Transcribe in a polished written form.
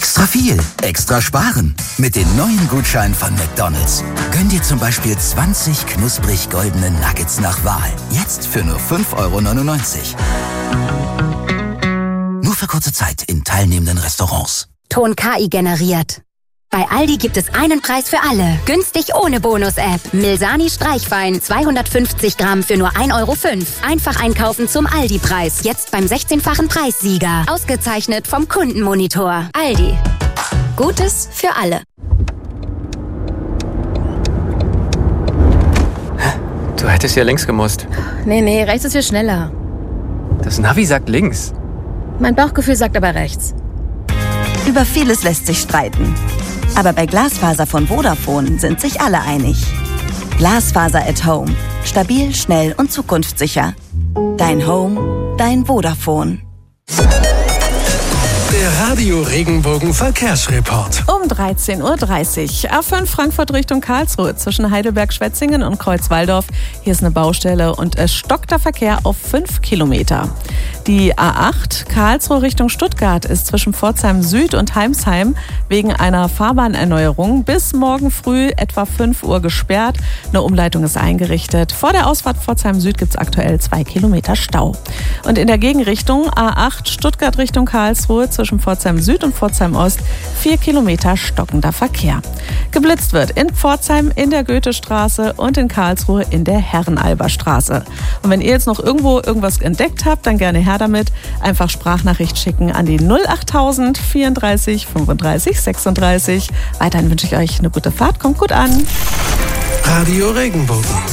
Extra viel, extra sparen. Mit den neuen Gutscheinen von McDonald's. Gönn dir zum Beispiel 20 knusprig goldene Nuggets nach Wahl. Jetzt für nur 5,99 €. Nur für kurze Zeit in teilnehmenden Restaurants. Ton KI generiert. Bei Aldi gibt es einen Preis für alle. Günstig ohne Bonus-App. Milsani Streichwein 250 Gramm für nur 1,05 €. Einfach einkaufen zum Aldi-Preis. Jetzt beim 16-fachen Preissieger. Ausgezeichnet vom Kundenmonitor. Aldi. Gutes für alle. Du hättest ja links gemusst. Nee, rechts ist viel schneller. Das Navi sagt links. Mein Bauchgefühl sagt aber rechts. Über vieles lässt sich streiten. Aber bei Glasfaser von Vodafone sind sich alle einig. Glasfaser at Home. Stabil, schnell und zukunftssicher. Dein Home, dein Vodafone. Der Radio Regenbogen Verkehrsreport. Um 13:30 Uhr. A5 Frankfurt Richtung Karlsruhe zwischen Heidelberg-Schwetzingen und Kreuzwaldorf. Hier ist eine Baustelle und es stockt der Verkehr auf 5 Kilometer. Die A8 Karlsruhe Richtung Stuttgart ist zwischen Pforzheim Süd und Heimsheim wegen einer Fahrbahnerneuerung bis morgen früh etwa 5 Uhr gesperrt. Eine Umleitung ist eingerichtet. Vor der Ausfahrt Pforzheim Süd gibt es aktuell 2 Kilometer Stau. Und in der Gegenrichtung A8 Stuttgart Richtung Karlsruhe zwischen Pforzheim Süd und Pforzheim Ost 4 Kilometer stockender Verkehr. Geblitzt wird in Pforzheim in der Goethestraße und in Karlsruhe in der Herrenalberstraße. Und wenn ihr jetzt noch irgendwo irgendwas entdeckt habt, dann gerne her damit. Einfach Sprachnachricht schicken an die 08000 34 35 36. Weiterhin wünsche ich euch eine gute Fahrt. Kommt gut an. Radio Regenbogen.